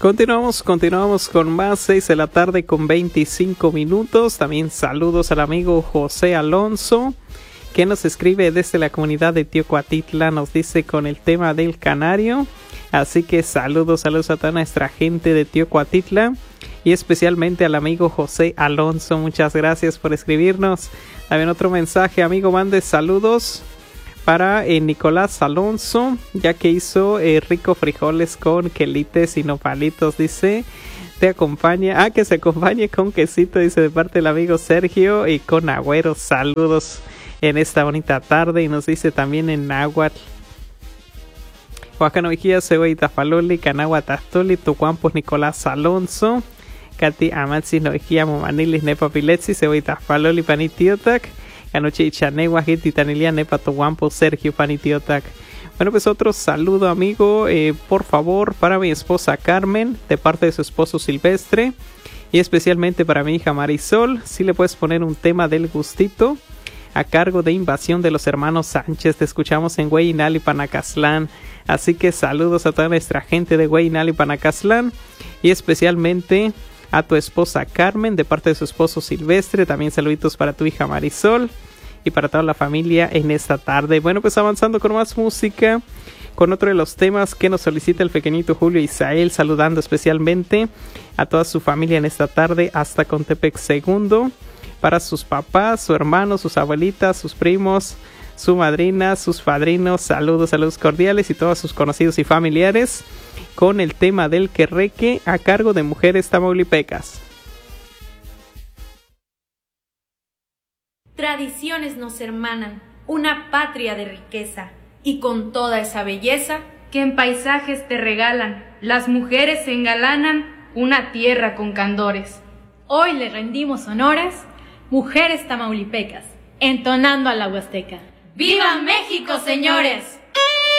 Continuamos con más, 6 de la tarde con 25 minutos. También saludos al amigo José Alonso, que nos escribe desde la comunidad de Teocuatitla, nos dice con el tema del canario. Así que saludos a toda nuestra gente de Teocuatitla y especialmente al amigo José Alonso. Muchas gracias por escribirnos. También otro mensaje, amigo, mande saludos para Nicolás Alonso, ya que hizo rico frijoles con quelites y nopalitos, dice. Te acompaña, que se acompañe con quesito, dice, de parte del amigo Sergio, y con agüero. Saludos en esta bonita tarde. Y nos dice también en náhuatl: Huacano Vigía, Segoy Tafaloli, Canagua Tastoli, Tucuampos Nicolás Alonso, Cati Amatsi Novejía, Momanilis Nepa Piletsi, Segoy Tafaloli, Panitiotac, Anoche Ichanegua, Titanilia, Nepa Tucuampos, Sergio Panitiotac. Bueno, pues otro saludo, amigo, por favor, para mi esposa Carmen, de parte de su esposo Silvestre, y especialmente para mi hija Marisol. Si le puedes poner un tema del gustito, a cargo de Invasión de los Hermanos Sánchez. Te escuchamos en Hueyinal y Panacazlán. Así que saludos a toda nuestra gente de Hueyinal y Panacazlán, y especialmente a tu esposa Carmen, de parte de su esposo Silvestre. También saluditos para tu hija Marisol y para toda la familia en esta tarde. Bueno, pues avanzando con más música, con otro de los temas que nos solicita el pequeñito Julio Isael, saludando especialmente a toda su familia en esta tarde hasta Contepec II, para sus papás, su hermano, sus abuelitas, sus primos, su madrina, sus padrinos. Saludos cordiales y todos sus conocidos y familiares, con el tema del querreque a cargo de Mujeres Tamaulipecas. Tradiciones nos hermanan, una patria de riqueza, y con toda esa belleza que en paisajes te regalan, las mujeres se engalanan una tierra con candores. Hoy le rendimos honores, Mujeres Tamaulipecas, entonando a la Huasteca. ¡Viva México, señores!